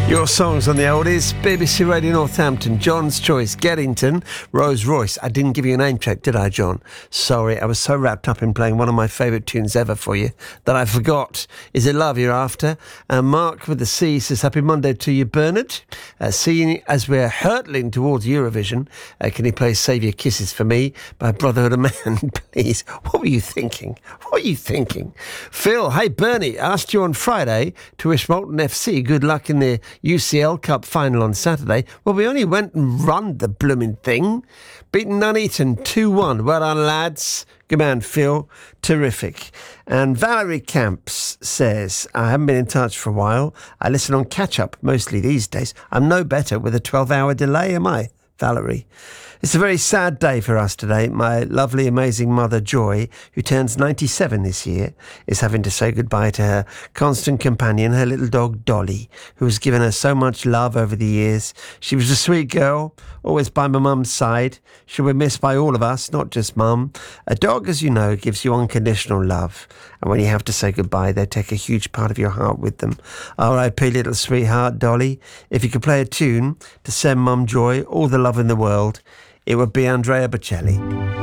Your songs on the oldies, BBC Radio Northampton, John's Choice, Geddington, Rose Royce. I didn't give you a name check, did I, John? Sorry, I was so wrapped up in playing one of my favourite tunes ever for you that I forgot. Is it love you're after? And Mark with the C says, happy Monday to you, Bernard. Seeing as we're hurtling towards Eurovision, can you play Save Your Kisses for Me by Brotherhood of Man, please? What were you thinking? What are you thinking? Phil, hey, Bernie, asked you on Friday to wish Molten FC good luck in the UCL Cup final on Saturday. Well, we only went and run the blooming thing. Beaten Nuneaton 2-1. Well done, lads. Good man, Phil. Terrific. And Valerie Camps says, I haven't been in touch for a while. I listen on catch-up mostly these days. I'm no better with a 12-hour delay, am I, Valerie? It's a very sad day for us today. My lovely, amazing mother, Joy, who turns 97 this year, is having to say goodbye to her constant companion, her little dog, Dolly, who has given her so much love over the years. She was a sweet girl, always by my mum's side. She'll be missed by all of us, not just mum. A dog, as you know, gives you unconditional love. And when you have to say goodbye, they take a huge part of your heart with them. R.I.P. little sweetheart, Dolly. If you could play a tune to send Mum Joy all the love in the world, it would be Andrea Bocelli.